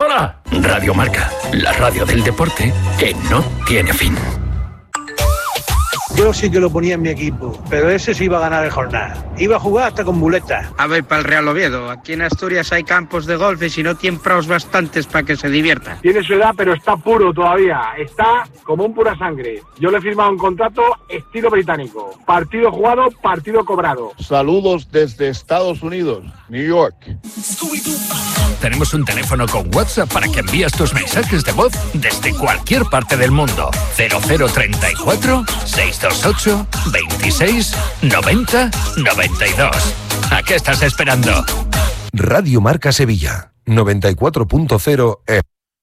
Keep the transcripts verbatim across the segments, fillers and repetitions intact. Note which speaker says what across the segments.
Speaker 1: ¡Hola! Radio Marca, la radio del deporte que no tiene fin.
Speaker 2: Yo sí que lo ponía en mi equipo, pero ese sí iba a ganar el jornal. Iba a jugar hasta con muletas.
Speaker 3: A ver, para el Real Oviedo. Aquí en Asturias hay campos de golf y si no tienen praos bastantes para que se divierta.
Speaker 4: Tiene su edad, pero está puro todavía. Está como un pura sangre. Yo le he firmado un contrato estilo británico. Partido jugado, partido cobrado.
Speaker 5: Saludos desde Estados Unidos, New York.
Speaker 1: Tenemos un teléfono con WhatsApp para que envíes tus mensajes de voz desde cualquier parte del mundo. cero cero treinta y cuatro, seiscientos veintiocho, veintiséis, noventa, noventa y dos. ¿A qué estás esperando?
Speaker 6: Radio Marca Sevilla, noventa y cuatro punto cero F.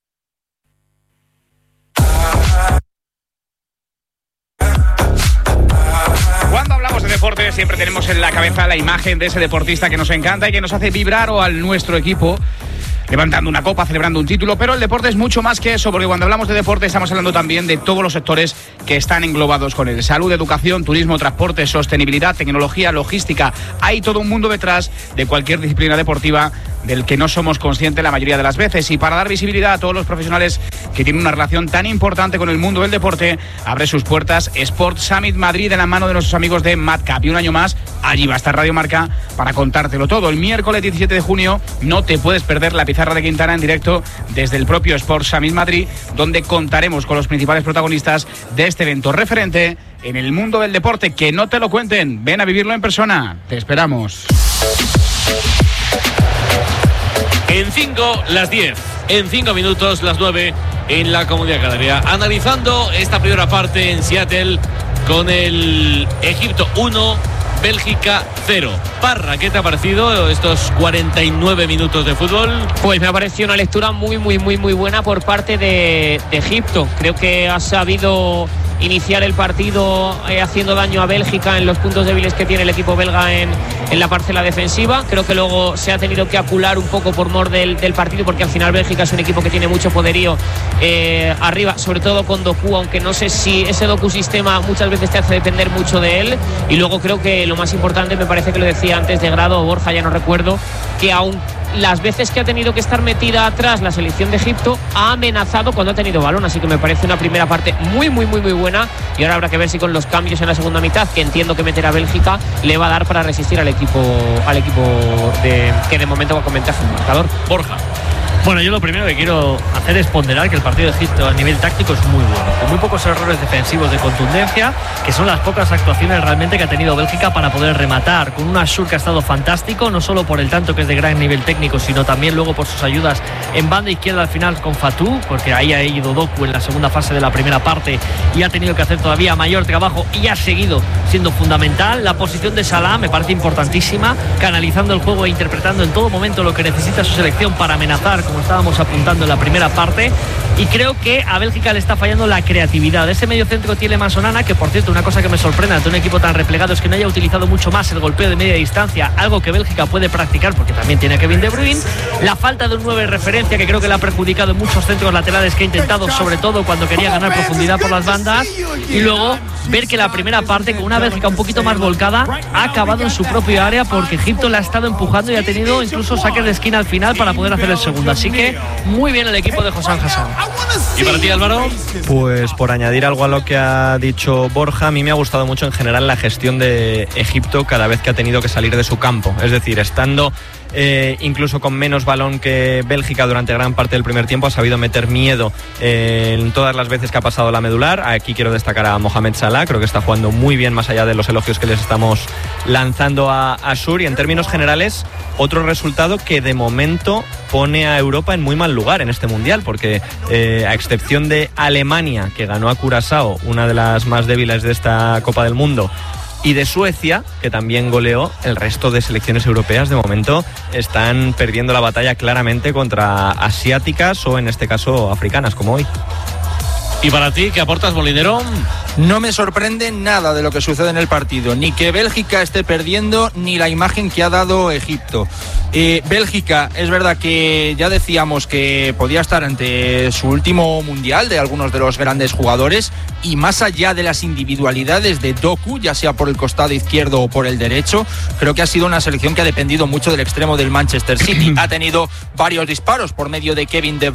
Speaker 7: Cuando hablamos de deporte siempre tenemos en la cabeza la imagen de ese deportista que nos encanta y que nos hace vibrar, o al nuestro equipo levantando una copa, celebrando un título, pero el deporte es mucho más que eso, porque cuando hablamos de deporte estamos hablando también de todos los sectores que están englobados con él. Salud, educación, turismo, transporte, sostenibilidad, tecnología, logística. Hay todo un mundo detrás de cualquier disciplina deportiva del que no somos conscientes la mayoría de las veces. Y para dar visibilidad a todos los profesionales que tienen una relación tan importante con el mundo del deporte, abre sus puertas Sport Summit Madrid de la mano de nuestros amigos de Madcap. Y un año más, allí va a estar Radio Marca para contártelo todo. El miércoles diecisiete de junio no te puedes perder la pizarra de Quintana en directo desde el propio Sport Summit Madrid, donde contaremos con los principales protagonistas de este evento referente en el mundo del deporte. Que no te lo cuenten, ven a vivirlo en persona. Te esperamos.
Speaker 8: En cinco, las diez. En cinco minutos, las nueve en la Comunidad Canaria. Analizando esta primera parte en Seattle con el Egipto uno, Bélgica cero. Parra, ¿qué te ha parecido estos cuarenta y nueve minutos de fútbol?
Speaker 9: Pues me ha parecido una lectura muy, muy, muy, muy buena por parte de, de Egipto. Creo que ha sabido iniciar el partido eh, haciendo daño a Bélgica en los puntos débiles que tiene el equipo belga en, en la parcela defensiva. Creo que luego se ha tenido que acular un poco por mor del, del partido, porque al final Bélgica es un equipo que tiene mucho poderío eh, arriba, sobre todo con Doku, aunque no sé si ese Doku sistema muchas veces te hace depender mucho de él. Y luego creo que lo más importante, me parece que lo decía antes de Grado o Borja, ya no recuerdo, que aún las veces que ha tenido que estar metida atrás la selección de Egipto, ha amenazado cuando ha tenido balón, así que me parece una primera parte muy, muy, muy, muy buena. Y ahora habrá que ver si con los cambios en la segunda mitad, que entiendo que meterá a Bélgica, le va a dar para resistir al equipo al equipo de, que de momento va con ventaja en el marcador.
Speaker 8: Borja.
Speaker 10: Bueno, yo lo primero que quiero hacer es ponderar que el partido de Egipto a nivel táctico es muy bueno, con muy pocos errores defensivos de contundencia, que son las pocas actuaciones realmente que ha tenido Bélgica para poder rematar, con un Asur que ha estado fantástico, no solo por el tanto que es de gran nivel técnico, sino también luego por sus ayudas en banda izquierda al final con Fatou, porque ahí ha ido Doku en la segunda fase de la primera parte y ha tenido que hacer todavía mayor trabajo y ha seguido siendo fundamental. La posición de Salah me parece importantísima, canalizando el juego e interpretando en todo momento lo que necesita su selección para amenazar, como estábamos apuntando en la primera parte. Y creo que a Bélgica le está fallando la creatividad. Ese medio centro Tielemans Onana, que por cierto, una cosa que me sorprende ante un equipo tan replegado es que no haya utilizado mucho más el golpeo de media distancia, algo que Bélgica puede practicar porque también tiene a Kevin De Bruyne. La falta de un nueve de referencia, que creo que le ha perjudicado en muchos centros laterales que ha intentado, sobre todo cuando quería ganar profundidad por las bandas. Y luego ver que la primera parte, con una Bélgica un poquito más volcada, ha acabado en su propio área, porque Egipto la ha estado empujando y ha tenido incluso saques de esquina al final para poder hacer el segundo. Así que muy bien el equipo de Hossam Hassan.
Speaker 8: ¿Y para ti, Álvaro?
Speaker 11: Pues por añadir algo a lo que ha dicho Borja, a mí me ha gustado mucho en general la gestión de Egipto cada vez que ha tenido que salir de su campo. Es decir, estando eh, incluso con menos balón que Bélgica durante gran parte del primer tiempo, ha sabido meter miedo eh, en todas las veces que ha pasado la medular. Aquí quiero destacar a Mohamed Salah, creo que está jugando muy bien más allá de los elogios que les estamos lanzando a Asur. Y en términos generales, otro resultado que de momento pone a Europa en muy mal lugar en este mundial, porque eh, a excepción de Alemania, que ganó a Curazao, una de las más débiles de esta Copa del Mundo, y de Suecia, que también goleó, el resto de selecciones europeas de momento están perdiendo la batalla claramente contra asiáticas o en este caso africanas, como hoy.
Speaker 8: ¿Y para ti, qué aportas, Molinero?
Speaker 12: No me sorprende nada de lo que sucede en el partido, ni que Bélgica esté perdiendo, ni la imagen que ha dado Egipto. Eh, Bélgica, es verdad que ya decíamos que podía estar ante su último mundial de algunos de los grandes jugadores, y más allá de las individualidades de Doku, ya sea por el costado izquierdo o por el derecho, creo que ha sido una selección que ha dependido mucho del extremo del Manchester City. Ha tenido varios disparos por medio de Kevin De